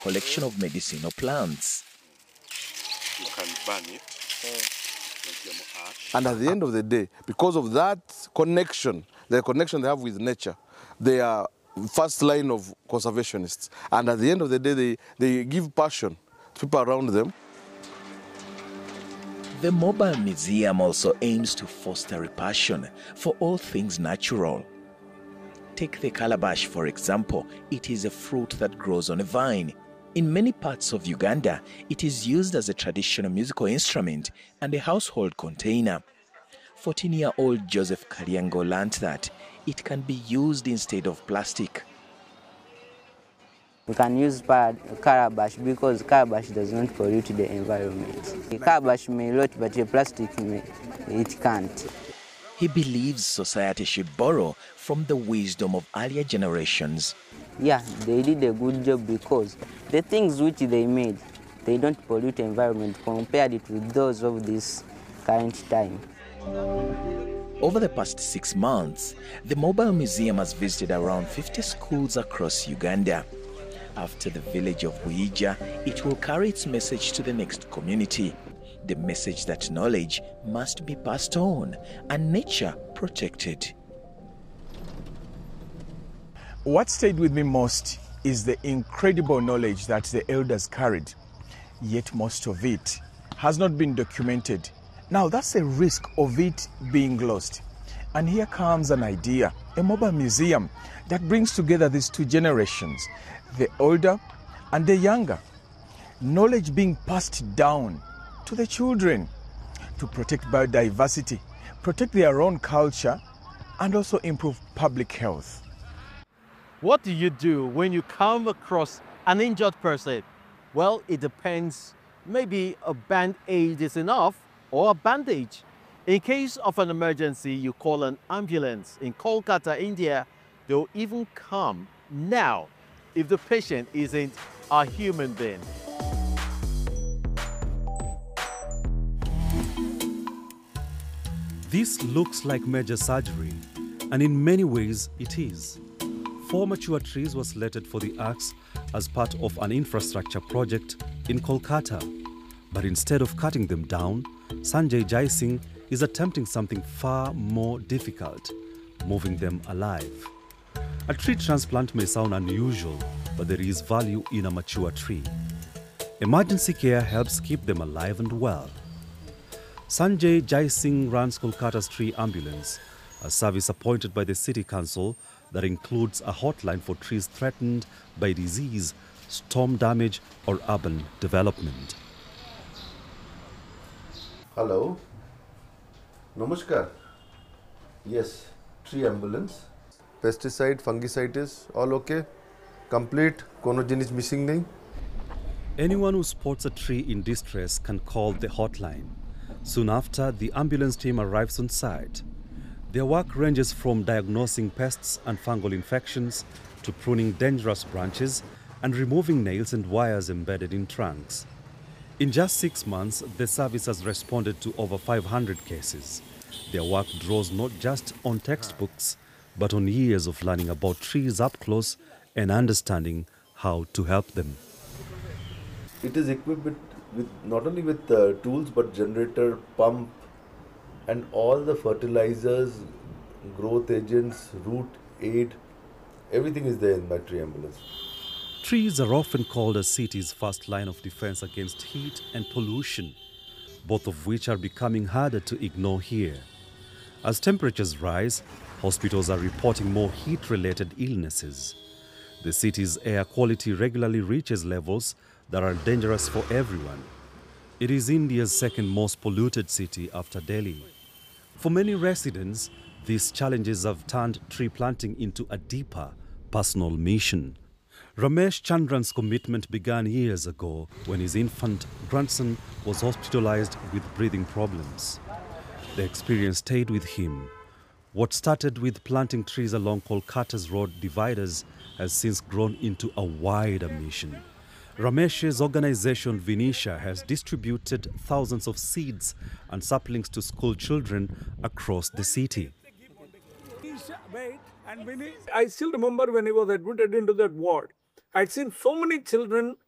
collection of medicinal plants. You can burn it. And at the end of the day, because of that connection, the connection they have with nature, they are first line of conservationists. And at the end of the day, they give passion to people around them. The mobile museum also aims to foster a passion for all things natural. Take the calabash, for example. It is a fruit that grows on a vine. In many parts of Uganda, it is used as a traditional musical instrument and a household container. 14-year-old Joseph Kariango learnt that it can be used instead of plastic. We can use calabash because calabash does not pollute the environment. The calabash may rot, but the plastic it can't. He believes society should borrow from the wisdom of earlier generations. Yeah, they did a good job because the things which they made, they don't pollute the environment compared it with those of this current time. Over the past 6 months, the mobile museum has visited around 50 schools across Uganda. After the village of Buija, it will carry its message to the next community. The message that knowledge must be passed on and nature protected. What stayed with me most is the incredible knowledge that the elders carried, yet most of it has not been documented. Now that's a risk of it being lost. And here comes an idea, a mobile museum that brings together these two generations, the older and the younger. Knowledge being passed down to the children to protect biodiversity, protect their own culture, and also improve public health. What do you do when you come across an injured person? Well, it depends. Maybe a band-aid is enough or a bandage. In case of an emergency, you call an ambulance. In Kolkata, India, they'll even come now if the patient isn't a human being. This looks like major surgery, and in many ways it is. 4 mature trees were selected for the axe as part of an infrastructure project in Kolkata. But instead of cutting them down, Sanjay Jai Singh is attempting something far more difficult, moving them alive. A tree transplant may sound unusual, but there is value in a mature tree. Emergency care helps keep them alive and well. Sanjay Jai Singh runs Kolkata's tree ambulance, a service appointed by the city council that includes a hotline for trees threatened by disease, storm damage, or urban development. Hello. Namaskar. Yes, tree ambulance. Pesticide, fungicides, all okay? Complete? Kono jinis missing nahi? Anyone who spots a tree in distress can call the hotline. Soon after, the ambulance team arrives on site. Their work ranges from diagnosing pests and fungal infections to pruning dangerous branches and removing nails and wires embedded in trunks. In just 6 months, the service has responded to over 500 cases. Their work draws not just on textbooks, but on years of learning about trees up close and understanding how to help them. It is equipped with not only with tools but generator, pump, and all the fertilizers, growth agents, root aid, everything is there in my tree ambulance. Trees are often called a city's first line of defense against heat and pollution, both of which are becoming harder to ignore here. As temperatures rise, hospitals are reporting more heat-related illnesses. The city's air quality regularly reaches levels that are dangerous for everyone. It is India's second most polluted city after Delhi. For many residents, these challenges have turned tree planting into a deeper personal mission. Ramesh Chandran's commitment began years ago when his infant grandson was hospitalized with breathing problems. The experience stayed with him. What started with planting trees along Kolkata's road dividers has since grown into a wider mission. Ramesh's organization Vinisha has distributed thousands of seeds and saplings to school children across the city. I still remember when he was admitted into that ward, I'd seen so many children